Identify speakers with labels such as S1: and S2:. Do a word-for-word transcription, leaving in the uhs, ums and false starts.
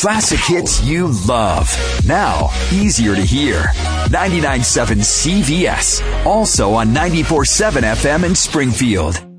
S1: Classic hits you love. Now, easier to hear. ninety-nine point seven C V S. Also on ninety-four point seven F M in Springfield.